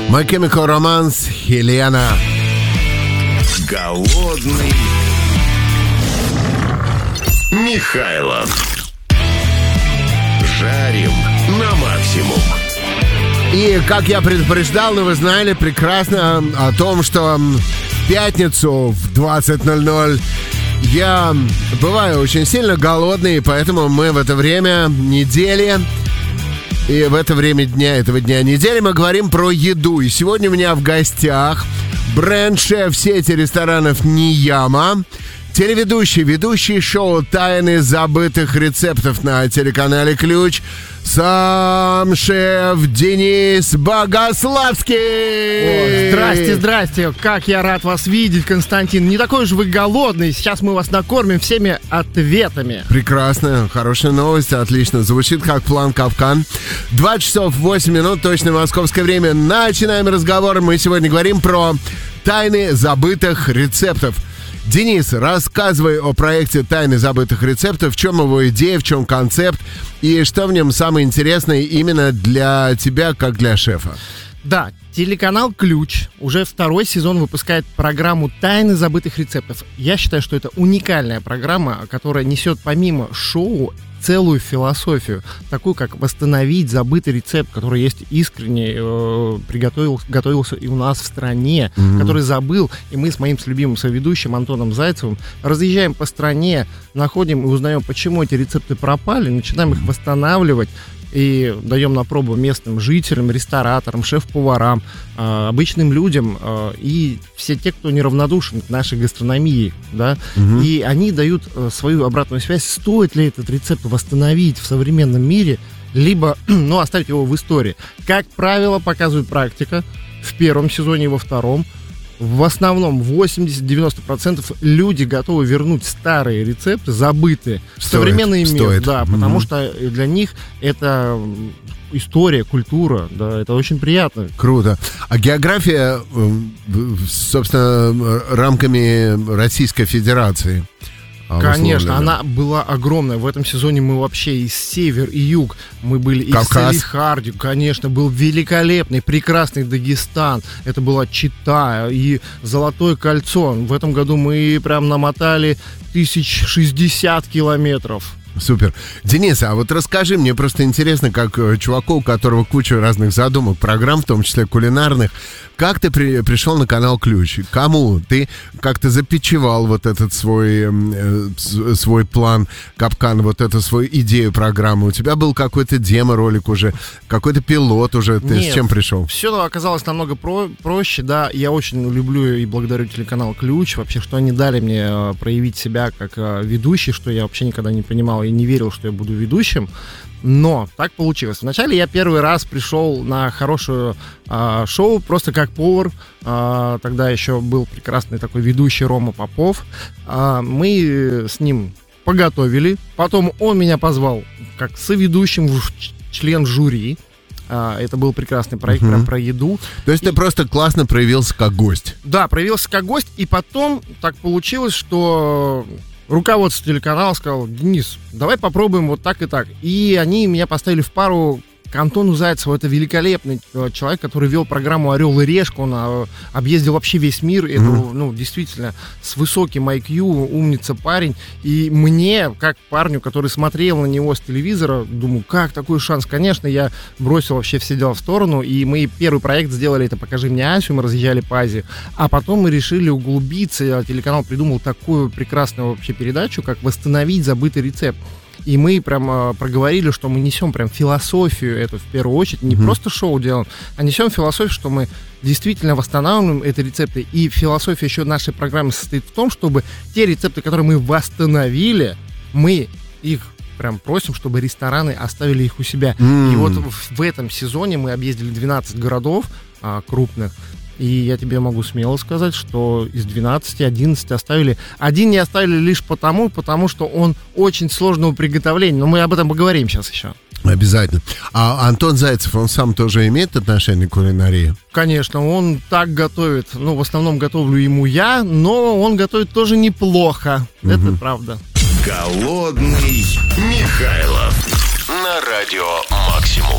My Chemical Romance, Хелена. Голодный Михайлов. Жарим на максимум. И, как я предупреждал, вы знали прекрасно о том, что в пятницу в 20:00 я бываю очень сильно голодный, поэтому мы в это время недели и в это время дня, этого дня недели мы говорим про еду. И сегодня у меня в гостях бренд-шеф сети ресторанов «Нияма», ведущий шоу «Тайны забытых рецептов» на телеканале «Ключ», сам шеф Денис Богославский. Здрасте. Как я рад вас видеть, Константин. Не такой же вы голодный. Сейчас мы вас накормим всеми ответами. Прекрасно. Хорошая новость. Отлично. Звучит как план Капкан. 2 часа 8 минут. Точное московское время. Начинаем разговор. Мы сегодня говорим про тайны забытых рецептов. Денис, рассказывай о проекте «Тайны забытых рецептов», в чем его идея, в чем концепт и что в нем самое интересное именно для тебя, как для шефа. Да, телеканал «Ключ» уже 2-й сезон выпускает программу «Тайны забытых рецептов». Я считаю, что это уникальная программа, которая несет помимо шоу целую философию, такую как восстановить забытый рецепт, который есть искренне, готовился и у нас в стране, который забыл, и мы с моим любимым соведущим Антоном Зайцевым разъезжаем по стране, находим и узнаем, почему эти рецепты пропали, начинаем их восстанавливать, и даем на пробу местным жителям, рестораторам, шеф-поварам, обычным людям и все те, кто неравнодушен к нашей гастрономии, да, и они дают свою обратную связь, стоит ли этот рецепт восстановить в современном мире, либо, оставить его в истории. Как правило, показывает практика в 1-м сезоне и во 2-м. В основном 80-90% люди готовы вернуть старые рецепты, забытые, в современный мир. Да, потому что для них это история, культура, да, это очень приятно. Круто. А география, собственно, рамками Российской Федерации? Конечно, она была огромная. В этом сезоне мы вообще и север, и юг. Мы были и в Салихарде. Конечно, был великолепный, прекрасный Дагестан. Это была Чита и Золотое кольцо. В этом году мы прям намотали 1060 километров. Супер. Денис, а вот расскажи, мне просто интересно, как чуваку, у которого куча разных задумок, программ, в том числе кулинарных, как ты пришел на канал «Ключ»? Кому? Ты как-то запичевал вот этот свой план, капкан, вот эту свою идею программы? У тебя был какой-то демо-ролик уже, какой-то пилот уже? Ты Нет, с чем пришел? Все оказалось намного проще, да. Я очень люблю и благодарю телеканал «Ключ», вообще, что они дали мне проявить себя как ведущий, что я вообще никогда не понимал и не верил, что я буду ведущим. Но так получилось. Вначале я первый раз пришел на хорошее шоу просто как повар. Тогда еще был прекрасный такой ведущий Рома Попов. Мы с ним поготовили. Потом он меня позвал как соведущим, член жюри. Это был прекрасный проект прям про еду. То есть ты просто классно проявился как гость? Да, проявился как гость. И потом так получилось, что руководство телеканала сказало: Денис, давай попробуем вот так и так. И они меня поставили в пару к Антону Зайцеву. Это великолепный человек, который вел программу «Орел и решка». Он объездил вообще весь мир. Это, действительно, с высоким IQ, умница парень. И мне, как парню, который смотрел на него с телевизора, думаю, как такой шанс? Конечно, я бросил вообще все дела в сторону. И мы первый проект сделали, это «Покажи мне Асю». Мы разъезжали по Азии. А потом мы решили углубиться. Телеканал придумал такую прекрасную вообще передачу, как «Восстановить забытый рецепт». И мы прям проговорили, что мы несем прям философию эту в первую очередь, не просто шоу делаем, а несем философию, что мы действительно восстанавливаем эти рецепты. И философия еще нашей программы состоит в том, чтобы те рецепты, которые мы восстановили, мы их прям просим, чтобы рестораны оставили их у себя. И вот в этом сезоне мы объездили 12 городов крупных. И я тебе могу смело сказать, что из 12, 11 оставили. Один не оставили лишь потому, что он очень сложного приготовления. Но мы об этом поговорим сейчас еще. Обязательно. А Антон Зайцев, он сам тоже имеет отношение к кулинарии? Конечно, он так готовит. В основном готовлю ему я, но он готовит тоже неплохо. Это правда. Голодный Михайлов на радио «Максимум».